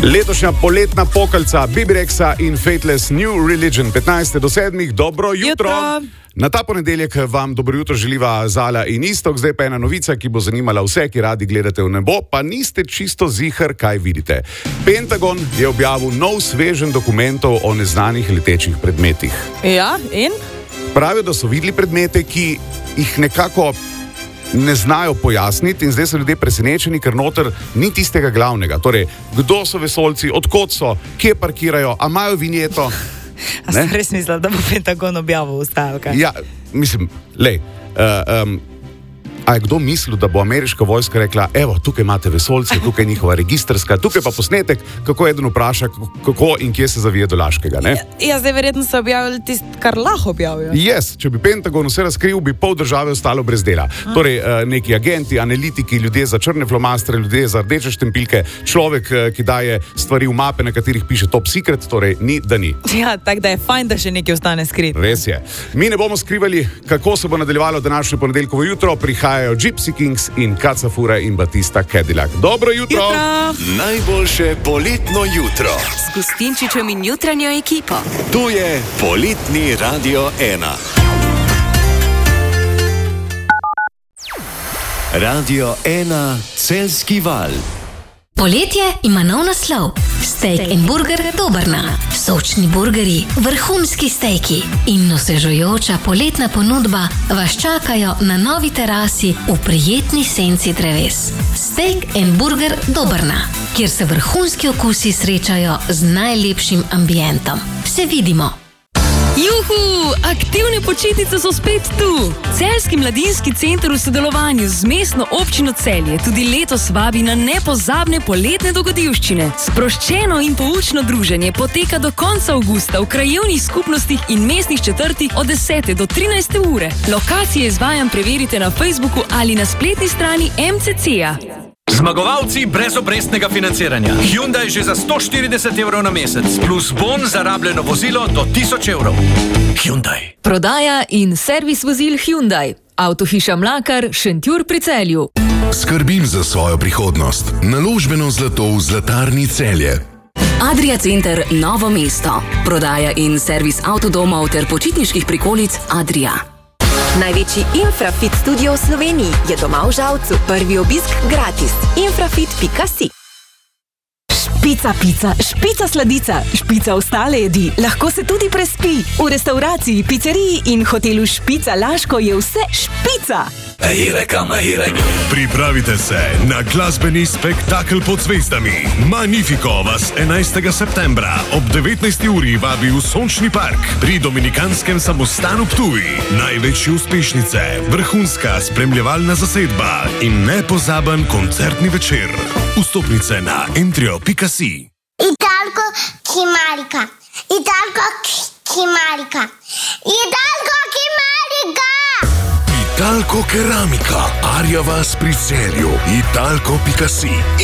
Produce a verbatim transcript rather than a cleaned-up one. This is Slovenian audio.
Letošnja poletna pokalca Bibirexa in Fateless New Religion, petnajst do sedmih, dobro jutro. jutro. Na ta ponedeljek vam dobro jutro želiva Zala in Istok, zdaj pa ena novica, ki bo zanimala vse, ki radi gledate v nebo, pa niste čisto ziher, kaj vidite. Pentagon je objavil nov sveženj dokumentov o neznanih letečih predmetih. Ja, in? Pravijo, da so videli predmete, ki jih nekako ne znajo pojasniti in zdaj so ljudje presenečeni, ker noter ni tistega glavnega. Torej, kdo so vesoljci, odkot so, kje parkirajo, a imajo vinjeto? A sem res mislila, da bo Pentagon objavil ustavka? Ja, mislim, lej, uh, um, a je kdo mislil, da bo ameriška vojska rekla, evo, tukaj imate vesoljce, tukaj je njihova registrska, tukaj pa posnetek, kako eden vpraša, kako in kje se zavije do Laškega, ne? Ja, ja, zdaj verjetno so objavili tist, kar lahko objavijo. Yes, če bi Pentagon vse razkril, bi pol države ostalo brez dela. Mm. Torej, uh, neki agenti, analitiki, ljudje za črne flomastre, ljudje za rdeče štempilke, človek, uh, ki daje stvari v mape, na katerih piše top secret, torej ni, da ni. Ja, tako da je fajn, da še nekaj ostane skrit. Res je. Mi ne bomo skrivali, kako se bo nadaljevalo današnje ponedeljkovo jutro, prihajajo Gypsy Kings in Kacafura in Batista Cadillac. Dobro jutro! jutro. Najboljše poletno jutro. S Gustinčičem in jutranjo ekipo. Tu je Poletni Radio ena. Radio ena, Celjski val. Poletje ima nov naslov. Steak and Burger Dobrna. Sočni burgeri, vrhunski stejki in osvežujoča poletna ponudba vas čakajo na novi terasi v prijetni senci dreves. Steak and Burger Dobrna, kjer se vrhunski okusi srečajo z najlepšim ambientom. Se vidimo! Juhu! Aktivne počitnice so spet tu! Celjski mladinski center v sodelovanju z mestno občino Celje tudi letos vabi na nepozabne poletne dogodivščine. Sproščeno in poučno druženje poteka do konca avgusta v krajevnih skupnostih in mestnih četrtih od desete do trinajste ure. Lokacije izvajam preverite na Facebooku ali na spletni strani M C C-a. Zmagovalci brez obrestnega financiranja. Hyundai že za sto štirideset evrov na mesec, plus bon za rabljeno vozilo do tisoč evrov. Hyundai. Prodaja in servis vozil Hyundai. Avtohiša Mlakar, Šentjur pri Celju. Skrbim za svojo prihodnost. Naložbeno zlato v Zlatarni Celje. Adria Center Novo mesto. Prodaja in servis avtodomov ter počitniških prikolic Adria. Največji Infrafit studio v Sloveniji je doma v Žalcu. Prvi obisk gratis. infrafit pika si. Špica pica, špica sladica, špica ostale jedi. Lahko se tudi prespi. V restauraciji, pizzeriji in hotelu Špica Laško je vse špica. Pripravite se na glasbeni spektakel pod zvezdami. Magnifico vas enajstega septembra ob devetnajsti uri vabi v Sončni park pri Dominikanskem samostanu Ptuj. Največje uspešnice, vrhunska spremljevalna zasedba in nepozaben koncertni večer. Vstopnice na entrio pika si. Italko Kimarika. Italko Kimarika. Italko Kimarika. Italko keramika. Arja vas pri Celju. Italko pika si.